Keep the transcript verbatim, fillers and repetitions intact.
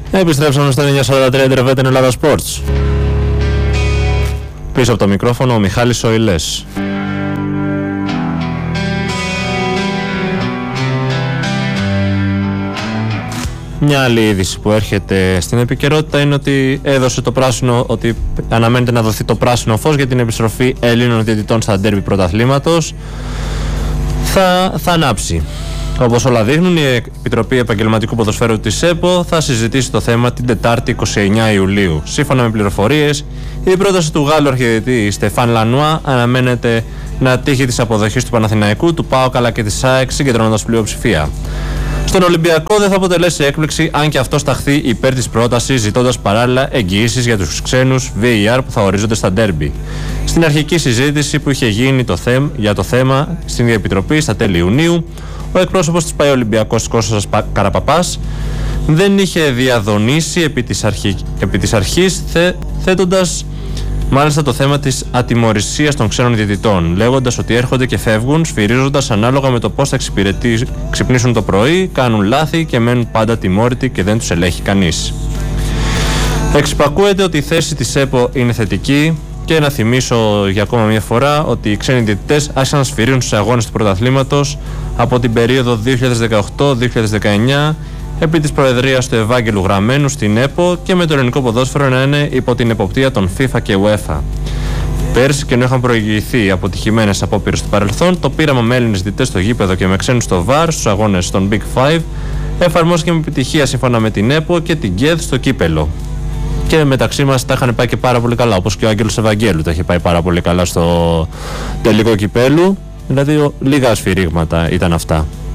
Επιστρέψαμε στο εννιακόσια σαράντα τρία Ιντερβέτ Ελλάδα Sports. Πίσω από το μικρόφωνο ο Μιχάλης Σοηλές. Μια άλλη είδηση που έρχεται στην επικαιρότητα είναι ότι έδωσε το πράσινο, ότι αναμένεται να δοθεί το πράσινο φως για την επιστροφή Ελλήνων διαιτητών στα ντέρμπι πρωταθλήματος. Θα, θα ανάψει. Όπως όλα δείχνουν, η Επιτροπή Επαγγελματικού Ποδοσφαίρου της ΕΠΟ θα συζητήσει το θέμα την Τετάρτη είκοσι εννέα Ιουλίου. Σύμφωνα με πληροφορίες, η πρόταση του Γάλλου αρχιδιετή Στεφάν Λανουά αναμένεται να τύχει της αποδοχής του Παναθηναϊκού, του ΠΑΟΚ αλλά και της ΑΕΚ, συγκεντρώνοντας πλειοψηφία. Στον Ολυμπιακό δεν θα αποτελέσει έκπληξη αν και αυτό σταχθεί υπέρ της πρότασης, ζητώντας παράλληλα εγγυήσεις για τους ξένους βι έι αρ που θα ορίζονται στα ντέρμπι. Στην αρχική συζήτηση που είχε γίνει το θέμ, για το θέμα στην Επιτροπή στα τέλη Ιουνίου, ο εκπρόσωπος της ΠΑΕ Ολυμπιακός Κώστας Καραπαπάς δεν είχε διαδονήσει επί της, αρχή, επί της αρχής θε, θέτοντας μάλιστα το θέμα της ατιμωρησίας των ξένων διαιτητών, λέγοντας ότι έρχονται και φεύγουν, σφυρίζοντας ανάλογα με το πώς θα ξυπνήσουν το πρωί, κάνουν λάθη και μένουν πάντα τιμώρητοι και δεν τους ελέγχει κανείς. Εξυπακούεται ότι η θέση της ΕΠΟ είναι θετική και να θυμίσω για ακόμα μια φορά ότι οι ξένοι διαιτητές άρχισαν να σφυρίζουν στους αγώνες του πρωταθλήματος από την περίοδο δύο χιλιάδες δεκαοκτώ δύο χιλιάδες δεκαεννιά επί της προεδρίας του Ευάγγελου Γραμμένου στην ΕΠΟ και με το ελληνικό ποδόσφαιρο να είναι υπό την εποπτεία των FIFA και UEFA. Πέρσι, και ενώ είχαν προηγηθεί αποτυχημένες απόπειρες στο παρελθόν, το πείραμα με Έλληνες διαιτητές στο γήπεδο και με ξένους στο βαρ στους αγώνες των Big Five εφαρμόστηκε με επιτυχία σύμφωνα με την ΕΠΟ και την ΚΕΔ στο κύπελο. Και μεταξύ μας τα είχαν πάει και πάρα πολύ καλά, όπως και ο Άγγελος Ευαγγέλου τα είχε πάει πάρα πολύ καλά στο τελικό κυπέλου. Δηλαδή λίγα σφυρίγματα ήταν αυτά.